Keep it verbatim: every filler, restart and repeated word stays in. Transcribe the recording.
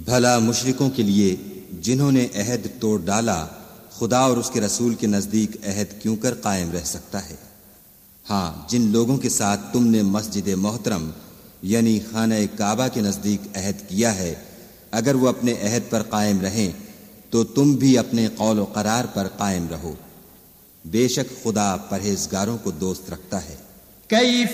भला मुशरिकों के लिए जिन्होंने अहद तोड़ डाला खुदा और उसके रसूल के नजदीक अहद क्यों कर कायम रह सकता है। हाँ, जिन लोगों के साथ तुमने मस्जिद मोहतरम यानी खाना काबा के नजदीक अहद किया है, अगर वो अपने अहद पर कायम रहें तो तुम भी अपने कौल और करार पर कायम रहो। बेशक खुदा परहेजगारों को दोस्त रखता है।